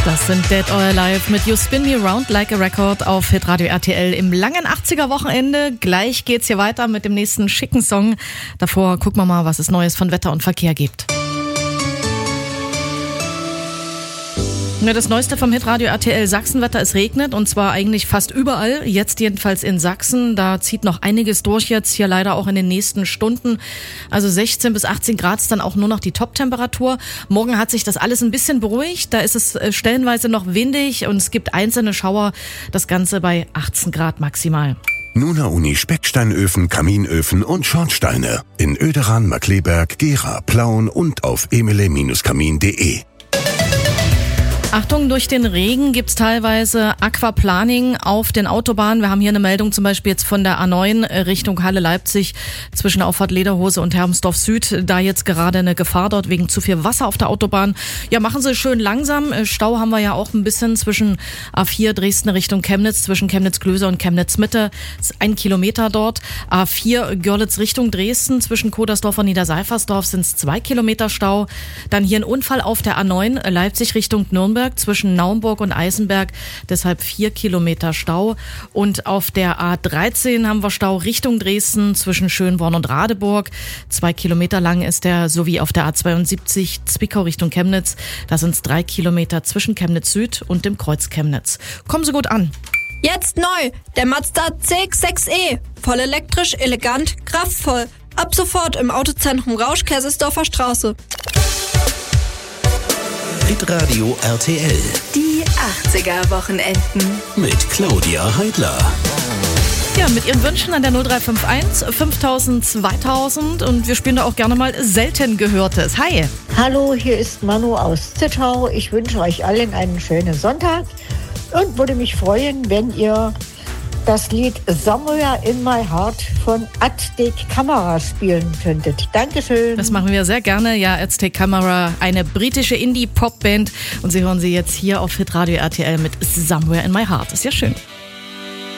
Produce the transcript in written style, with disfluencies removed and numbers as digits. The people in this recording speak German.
Das sind Dead or Alive mit You Spin Me Round Like a Record auf Hitradio RTL im langen 80er-Wochenende. Gleich geht's hier weiter mit dem nächsten schicken Song. Davor gucken wir mal, was es Neues von Wetter und Verkehr gibt. Ja, das Neueste vom Hitradio RTL Sachsenwetter, es regnet und zwar eigentlich fast überall, jetzt jedenfalls in Sachsen. Da zieht noch einiges durch jetzt, hier leider auch in den nächsten Stunden. Also 16 bis 18 Grad ist dann auch nur noch die Top-Temperatur. Morgen hat sich das alles ein bisschen beruhigt, da ist es stellenweise noch windig und es gibt einzelne Schauer, das Ganze bei 18 Grad maximal. Nuna Uni Specksteinöfen, Kaminöfen und Schornsteine in Oederan, Markkleeberg, Gera, Plauen und auf emele-kamin.de. Achtung, durch den Regen gibt's teilweise Aquaplaning auf den Autobahnen. Wir haben hier eine Meldung zum Beispiel jetzt von der A9 Richtung Halle-Leipzig zwischen Auffahrt Lederhose und Hermsdorf Süd. Da jetzt gerade eine Gefahr dort wegen zu viel Wasser auf der Autobahn. Ja, machen Sie schön langsam. Stau haben wir ja auch ein bisschen zwischen A4 Dresden Richtung Chemnitz, zwischen Chemnitz-Glöser und Chemnitz-Mitte. Das ist 1 Kilometer dort. A4 Görlitz Richtung Dresden, zwischen Kodersdorf und Niederseifersdorf sind es 2 Kilometer Stau. Dann hier ein Unfall auf der A9 Leipzig Richtung Nürnberg, zwischen Naumburg und Eisenberg, deshalb 4 Kilometer Stau. Und auf der A13 haben wir Stau Richtung Dresden zwischen Schönborn und Radeburg. 2 Kilometer lang ist der, sowie auf der A72 Zwickau Richtung Chemnitz. Da sind es 3 Kilometer zwischen Chemnitz Süd und dem Kreuz Chemnitz. Kommen Sie gut an. Jetzt neu, der Mazda CX-6e. Voll elektrisch, elegant, kraftvoll. Ab sofort im Autozentrum Rausch, Kaisersdorfer Straße. Hitradio RTL. Die 80er-Wochenenden. Mit Claudia Heidler. Ja, mit Ihren Wünschen an der 0351 5000 2000 und wir spielen da auch gerne mal selten Gehörtes. Hi! Hallo, hier ist Manu aus Zittau. Ich wünsche euch allen einen schönen Sonntag und würde mich freuen, wenn ihr das Lied Somewhere in My Heart von Aztec Camera spielen könntet. Dankeschön. Das machen wir sehr gerne. Ja, Aztec Camera, eine britische Indie-Pop-Band und Sie hören sie jetzt hier auf Hitradio RTL mit Somewhere in My Heart. Ist ja schön.